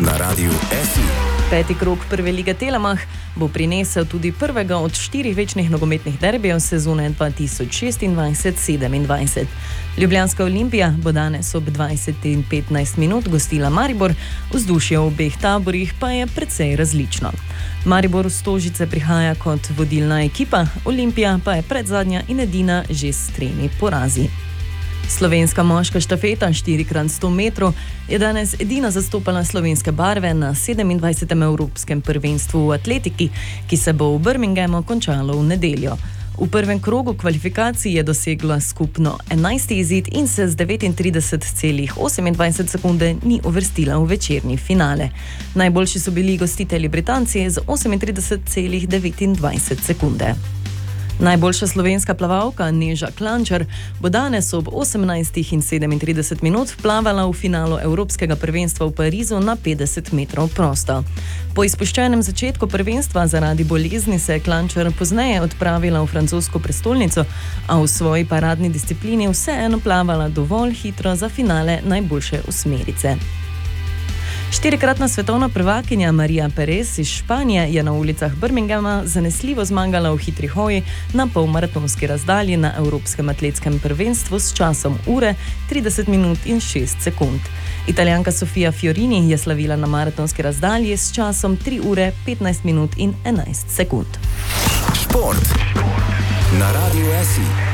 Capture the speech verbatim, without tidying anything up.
na Radiu S I. Peti krog prve lige Telemach bo prinesel tudi prvega od štirih večnih nogometnih derbijev sezone dva tisoč šestindvajset sedemindvajset. Ljubljanska Olimpija bo danes ob dvajset in petnajst minut gostila Maribor, vzdušje v obeh taborih pa je precej različno. Maribor v Stožice prihaja kot vodilna ekipa, Olimpija pa je predzadnja in edina že s tremi porazi. Slovenska moška štafeta štiri krat sto metrov je danes edina zastopala slovenske barve na sedemindvajsetem evropskem prvenstvu v atletiki, ki se bo v Birminghamu končalo v nedeljo. V prvem krogu kvalifikacij je dosegla skupno enajsti izid in se z devetintrideset celih osemindvajset sekunde ni uvrstila v večerni finale. Najboljši so bili gostitelji Britanci z osemintrideset celih devetindvajset sekunde. Najboljša slovenska plavalka Neža Klančar bo danes ob osemnajstih in sedemintrideset minut plavala v finalu Evropskega prvenstva v Parizu na petdeset metrov prosto. Po izpuščenem začetku prvenstva zaradi bolezni se je Klančar pozneje odpravila v francosko prestolnico, a v svoji paradni disciplini vseeno plavala dovolj hitro za finale najboljše osmerice. Štirikratna svetovna prvakinja Maria Perez iz Španije je na ulicah Birminghama zanesljivo zmagala v hitri hoji na polmaratonski razdalji na Evropskem atletskem prvenstvu s časom ure, trideset minut in šest sekund. Italijanka Sofia Fiorini je slavila na maratonski razdalji s časom tri ure, petnajst minut in enajst sekund. Šport na Radiu S I.